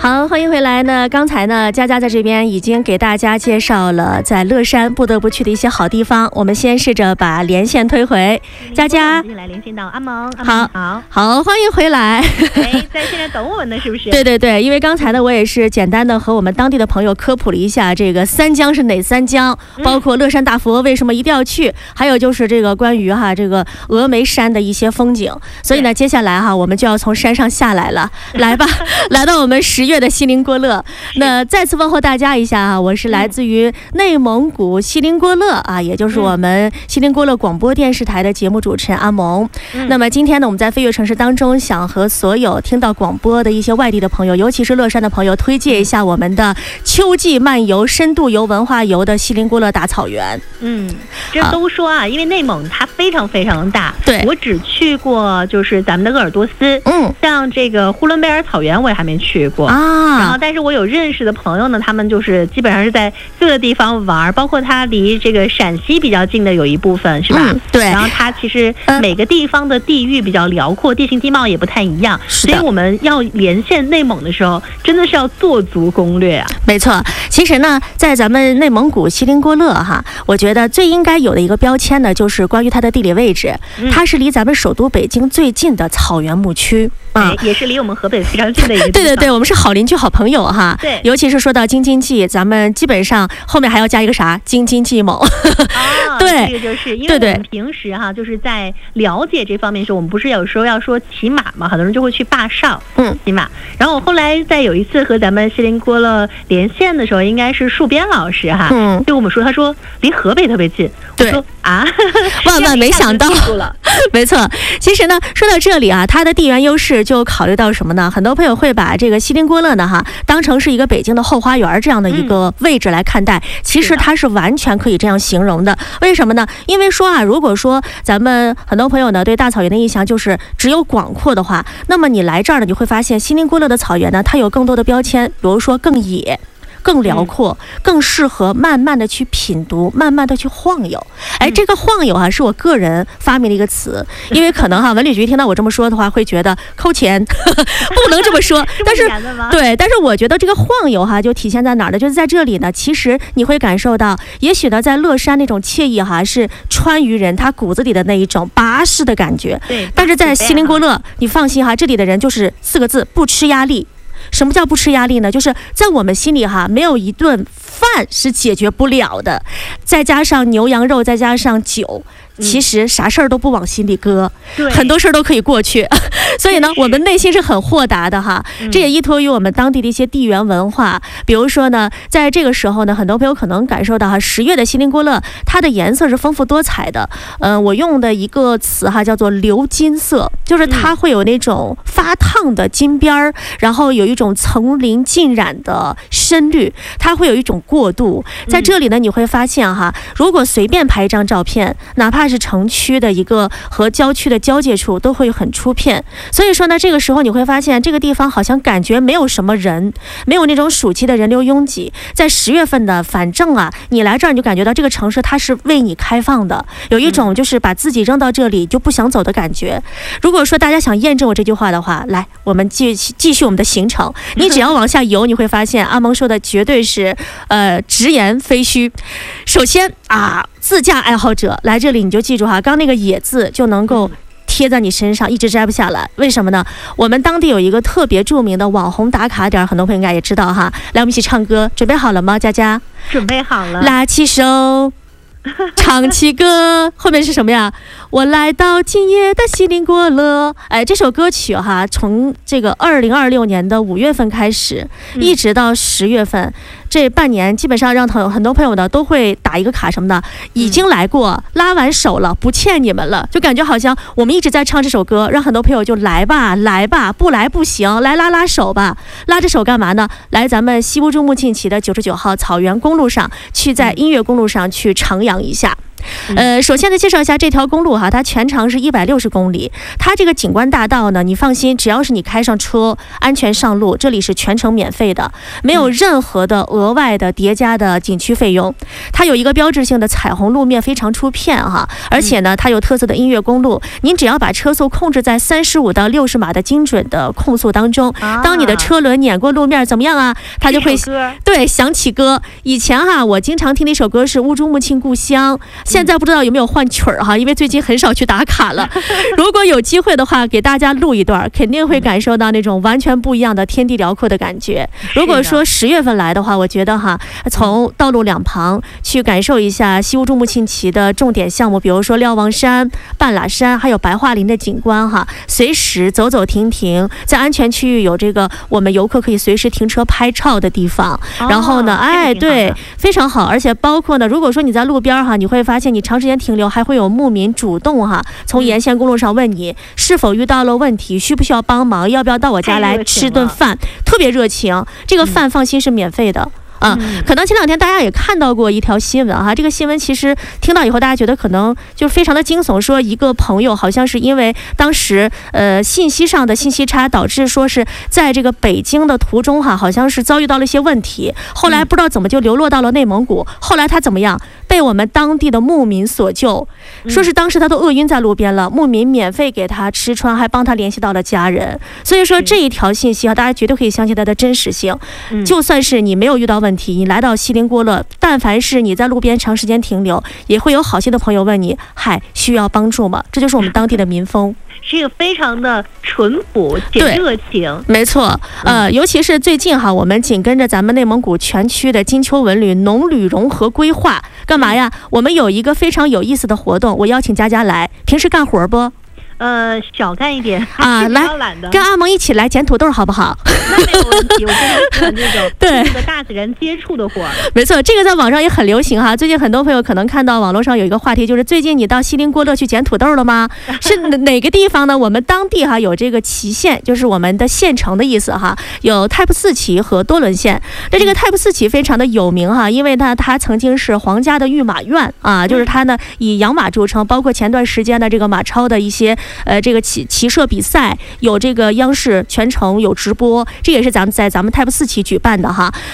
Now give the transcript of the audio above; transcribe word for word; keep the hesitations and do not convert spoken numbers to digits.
好，欢迎回来呢。刚才呢，佳佳在这边已经给大家介绍了在乐山不得不去的一些好地方。我们先试着把连线推回，佳佳， 继续来连线到阿蒙。阿好，好，好，欢迎回来。 哎，在现在等我们呢，是不是？ 对对对，因为刚才呢，我也是简单的和我们当地的朋友科普了一下这个三江是哪三江，包括乐山大佛为什么一定要去，还有就是这个关于哈这个峨眉山的一些风景。所以呢，接下来哈我们就要从山上下来了，来吧，来到我们十月的锡林郭勒。那再次问候大家一下啊，我是来自于内蒙古锡林郭勒啊，也就是我们锡林郭勒广播电视台的节目主持人阿蒙。嗯、那么今天呢，我们在飞跃城市当中，想和所有听到广播的一些外地的朋友，尤其是乐山的朋友，推荐一下我们的秋季漫游、深度游、文化游的锡林郭勒大草原。 嗯，这都说啊，因为内蒙它非常非常大， 对， 我只去过就是咱们的鄂尔多斯， 嗯， 像这个呼伦贝尔草原我也还没去过啊。 然后，但是我有认识的朋友呢，他们就是基本上是在这个地方玩，包括它离这个陕西比较近的有一部分，是吧？ 嗯、对。 然后它其实每个地方的地域比较辽阔，地形地貌也不太一样，所以我们要连线内蒙的时候，真的是要做足攻略啊。 没错，其实呢，在咱们内蒙古锡林郭勒哈，我觉得最应该有的一个标签呢，就是关于它的地理位置，嗯、它是离咱们首都北京最近的草原牧区。 嗯、也是离我们河北非常近的一个地方。 对对对，我们是好邻居、好朋友哈。 对， 尤其是说到京津冀，咱们基本上后面还要加一个啥？京津冀某。 啊， 对， 这个就是因为我们平时哈，就是在了解这方面的时候，我们不是有时候要说骑马嘛，很多人就会去坝上， 嗯， 骑马。然后我后来在有一次和咱们锡林郭勒连线的时候，应该是戍边老师哈，嗯，对我们说，他说离河北特别近。 对， 我说啊， 万万没想到。没错，其实呢，说到这里啊，它的地缘优势就考虑到什么呢？很多朋友会把这个锡林郭勒呢哈当成是一个北京的后花园这样的一个位置来看待，嗯、其实它是完全可以这样形容的。为什么呢？因为说啊，如果说咱们很多朋友呢对大草原的印象就是只有广阔的话，那么你来这儿呢，你会发现锡林郭勒的草原呢，它有更多的标签，比如说更野。更辽阔，更适合慢慢的去品读，慢慢的去晃悠。哎，这个晃悠啊，是我个人发明的一个词，因为可能哈文旅局听到我这么说的话，会觉得扣钱，不能这么说。但是对，但是我觉得这个晃悠哈，就体现在哪儿呢？就是在这里呢，其实你会感受到，也许呢，在乐山那种惬意哈，是川渝人他骨子里的那一种巴适的感觉。 对， 但是在锡林郭勒，你放心哈，这里的人就是四个字：不吃压力。什么叫不吃压力呢？就是在我们心里哈，没有一顿饭是解决不了的，再加上牛羊肉，再加上酒。其实啥事儿都不往心里搁， 嗯、 很多事儿都可以过去。所以呢，我们内心是很豁达的哈。 嗯、 这也依托于我们当地的一些地缘文化。比如说呢，在这个时候呢，很多朋友可能感受到哈，十月的锡林郭勒，它的颜色是丰富多彩的。嗯、呃，我用的一个词哈，叫做鎏金色，就是它会有那种发烫的金边儿，然后有一种层林尽染的深绿，它会有一种过渡。在这里呢，你会发现哈，如果随便拍一张照片，哪怕是城区的一个和郊区的交界处都会很出片，所以说呢，这个时候你会发现这个地方好像感觉没有什么人，没有那种暑期的人流拥挤。在十月份的，反正啊，你来这儿你就感觉到这个城市它是为你开放的，有一种就是把自己扔到这里就不想走的感觉。如果说大家想验证我这句话的话，来，我们继继续我们的行程。你只要往下游，你会发现阿蒙说的绝对是呃直言非虚。首先啊。自驾爱好者来这里，你就记住哈，刚那个野字就能够贴在你身上，一直摘不下来。为什么呢？我们当地有一个特别著名的网红打卡点，很多朋友应该也知道哈。来，我们一起唱歌，准备好了吗？佳佳， 准备好了。 拉起手，唱起歌，后面是什么呀？我来到今夜的锡林郭勒。哎，这首歌曲哈，从这个二零二六年的五月份开始，一直到十月份。这半年基本上让很很多朋友呢都会打一个卡什么的，已经来过，拉完手了，不欠你们了，就感觉好像我们一直在唱这首歌，让很多朋友就来吧来吧，不来不行，来拉拉手吧。拉着手干嘛呢？来咱们西乌珠穆沁旗的九十九号草原公路上，去在音乐公路上去徜徉一下。 呃，首先呢，介绍一下这条公路哈，它全长是一百六十公里。它这个景观大道呢，你放心，只要是你开上车，安全上路，这里是全程免费的，没有任何的额外的叠加的景区费用。它有一个标志性的彩虹路面，非常出片哈，而且呢，它有特色的音乐公路，您只要把车速控制在三十五到六十码的精准的控速当中，当你的车轮碾过路面，怎么样啊？它就会对响起歌。以前哈，我经常听的一首歌是《乌珠穆庆故乡》，现在不知道有没有换曲儿哈，因为最近很少去打卡了。如果有机会的话，给大家录一段，肯定会感受到那种完全不一样的天地辽阔的感觉。如果说十月份来的话，我觉得哈，从道路两旁去感受一下西乌珠穆庆旗的重点项目，比如说瞭望山、半拉山，还有白桦林的景观哈，随时走走停停，在安全区域有这个我们游客可以随时停车拍照的地方。然后呢，哎，对，非常好。而且包括呢，如果说你在路边哈，你会发现你长时间停留，还会有牧民主动哈，从沿线公路上问你是否遇到了问题，需不需要帮忙，要不要到我家来吃顿饭，特别热情。这个饭放心是免费的。啊，可能前两天大家也看到过一条新闻哈，这个新闻其实听到以后，大家觉得可能就非常的惊悚，说一个朋友好像是因为当时呃信息上的信息差，导致说是在这个北京的途中哈，好像是遭遇到了一些问题，后来不知道怎么就流落到了内蒙古，后来他怎么样？被我们当地的牧民所救，说是当时他都饿晕在路边了，牧民免费给他吃穿，还帮他联系到了家人。所以说这一条信息啊，大家绝对可以相信它的真实性。就算是你没有遇到问题，你来到锡林郭勒，但凡是你在路边长时间停留，也会有好心的朋友问你，嗨，需要帮助吗？这就是我们当地的民风。 是一个非常的淳朴且热情， 没错，呃，尤其是最近哈，我们紧跟着咱们内蒙古全区的金秋文旅农旅融合规划，干嘛呀？我们有一个非常有意思的活动，我邀请佳佳来。平时干活不？ 呃，少干一点啊，来，跟阿蒙一起来捡土豆好不好？ 那没有问题，我真的喜欢这种对和大自然接触的活儿。 没错，这个在网上也很流行哈。最近很多朋友可能看到网络上有一个话题，就是最近你到锡林郭勒去捡土豆了吗？是哪个地方呢？我们当地哈有这个旗县，就是我们的县城的意思哈，有泰布四旗和多伦县。那这个泰布四旗非常的有名哈，因为呢它曾经是皇家的御马院啊，就是它呢以养马著称，包括前段时间的这个马超的一些。呃，这个骑骑射比赛有这个央视全程有直播，这也是咱们在咱们泰布四旗举办的哈。